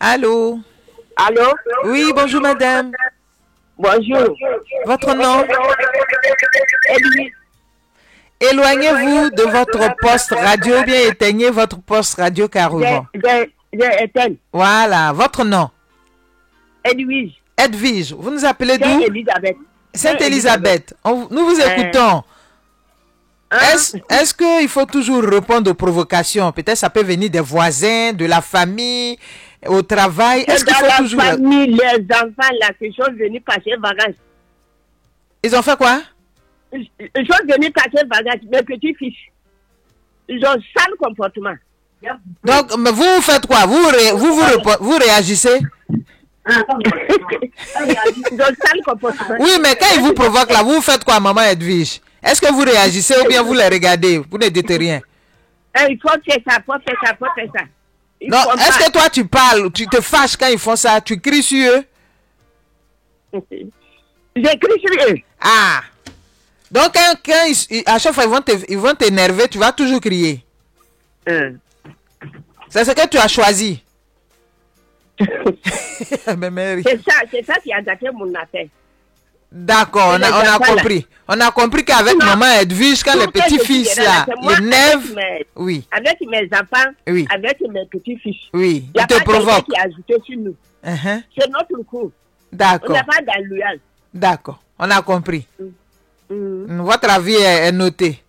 Allô? Allô? Oui, bonjour madame. Bonjour. Votre nom? Edwige. Éloignez-vous de votre poste radio ou bien éteignez votre poste radio carrément. J'ai éteint. Voilà, votre nom? Edwige. Edwige, vous nous appelez d'où? Sainte-Élisabeth. Sainte-Élisabeth. Nous vous écoutons. Est-ce qu'il faut toujours répondre aux provocations? Peut-être ça peut venir des voisins, de la famille, au travail. Est-ce qu'il faut toujours... la famille, les enfants, là, qui sont venus passer vacances. Ils ont fait quoi? Ils sont venus passer vacances, mes petits-fils. Ils ont sale comportement. Donc, mais vous faites quoi? Vous réagissez? Ils ont sale comportement. Oui, mais quand ils vous provoquent là, vous faites quoi, maman Edwige? Est-ce que vous réagissez ou bien vous les regardez? Vous ne dites rien. Il faut faire ça, il faut faire ça, il faut faire ça. Non, est-ce que toi tu parles, tu te fâches quand ils font ça, tu cries sur eux? J'écris sur eux. Ah. Donc à chaque fois ils vont t'énerver, tu vas toujours crier. C'est ce que tu as choisi. C'est ça qui a gâté mon affaire. D'accord, on a compris. On a compris qu'avec maman Edwige, quand les petits-fils là, les nerfs, oui. Avec mes enfants, oui. Avec mes petits-fils. Oui, ils te provoquent. Qui a ajouté sur nous. C'est notre coup. D'accord. On n'est pas dans l'ouillage. D'accord, on a compris. Votre avis est noté.